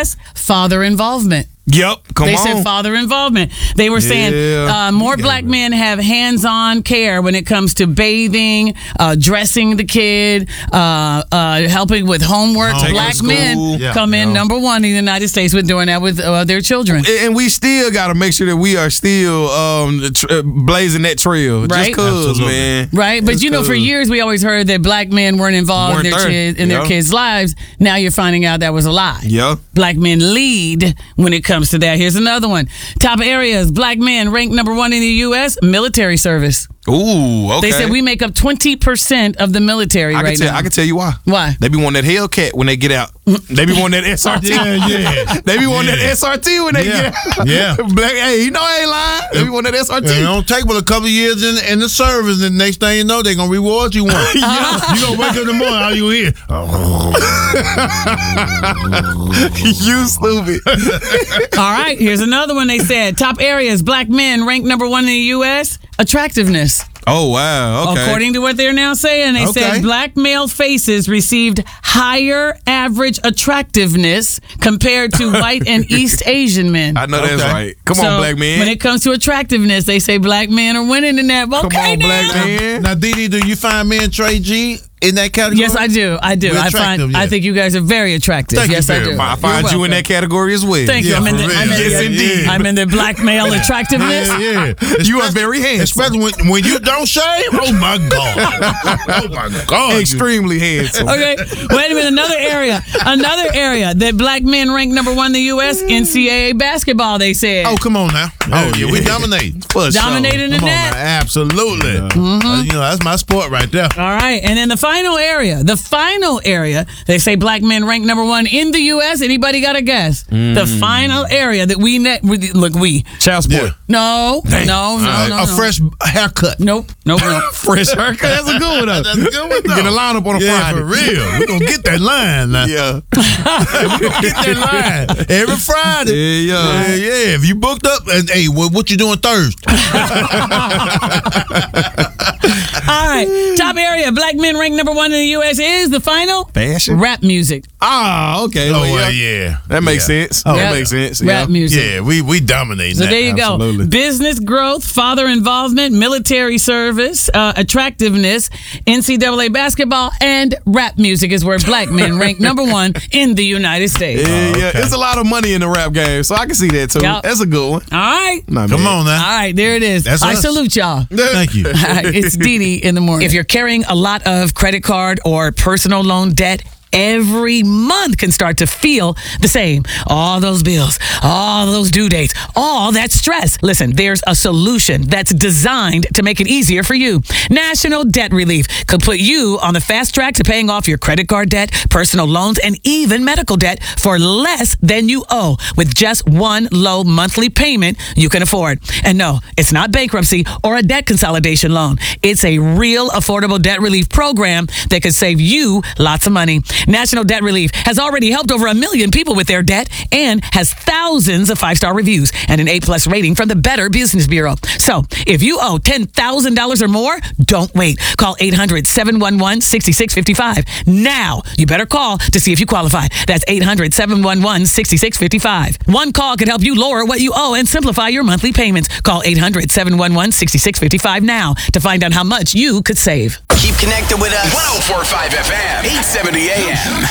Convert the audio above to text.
U.S., father involvement. Yep, They said father involvement. They were saying more black men have hands-on care when it comes to bathing, dressing the kid, helping with homework. Black men come in number one in the United States with doing that with their children. And we still got to make sure that we are still blazing that trail. Right? Just cause, man. Right? But for years we always heard that black men weren't involved in their kids' lives. Now you're finding out that was a lie. Yeah. Black men lead when it comes to that. Here's another one. Top areas, black men ranked number one in the U.S., military service. Ooh, okay. They said we make up 20% of the military now. I can tell you why. Why? They be wanting that Hellcat when they get out. They be wanting that SRT. Yeah. They be wanting that SRT when they get out. Yeah. Black, hey, you know I ain't lying. They be wanting that SRT. It don't take but a couple of years in the service, and the next thing you know, they're going to reward you one. You going to wake up in the morning, how you here? You stupid. All right, here's another one. They said top areas, black men ranked number one in the U.S., attractiveness. Oh, wow. Okay. According to what they're now saying, they said black male faces received higher average attractiveness compared to white and East Asian men. I know that's right. Come on, black man. When it comes to attractiveness, they say black men are winning in that. Come on, black man. Now, Dee, do you find men, Trey G, in that category? Yes, I do. I think you guys are very attractive. Yes, I do. I find you in that category as well. Thank you. Yes, indeed. I'm in the black male attractiveness. Yeah. You are very handsome. Especially when you don't shave. Oh, my God. Oh, my God. Extremely handsome. Okay. Wait a minute. Another area that black men rank number one in the U.S., NCAA basketball, they said. Oh, come on now. Oh, yeah. We dominate. Dominating in that. Absolutely. Yeah. That's my sport right there. All right. And then the final area, they say black men rank number one in the U.S. Anybody got a guess? The final area that we child support. Yeah. No. A fresh haircut. Nope. Fresh haircut. That's a good one. That's a good one. Get a line up on a Friday. For real. We're going to get that line now. Yeah. We're going to get that line every Friday. Yeah. If you booked up, hey, what you doing Thursday? All right. Top area, black men ranked number one in the U.S. is the final fashion rap music. Ah, okay. Yeah. That makes sense. That makes sense. Rap music. Yeah, we dominate. So there you go. Business growth, father involvement, military service, attractiveness, NCAA basketball, and rap music is where black men rank number one in the United States. Yeah. There's a lot of money in the rap game, so I can see that too. Yep. That's a good one. All right. Come on now. All right, there it is. I salute y'all. Thank you. All right, it's Dee Dee in the morning. If you're carrying a lot of credit card or personal loan debt, every month can start to feel the same. All those bills, all those due dates, all that stress. Listen, there's a solution that's designed to make it easier for you. National Debt Relief could put you on the fast track to paying off your credit card debt, personal loans, and even medical debt for less than you owe with just one low monthly payment you can afford. And no, it's not bankruptcy or a debt consolidation loan. It's a real affordable debt relief program that could save you lots of money. National Debt Relief has already helped over 1 million people with their debt and has thousands of 5-star reviews and an A+ rating from the Better Business Bureau. So if you owe $10,000 or more, don't wait. Call 800-711-6655. Now, you better call to see if you qualify. That's 800-711-6655. One call could help you lower what you owe and simplify your monthly payments. Call 800-711-6655 now to find out how much you could save. Keep connected with us. 104.5 FM, 870 AM.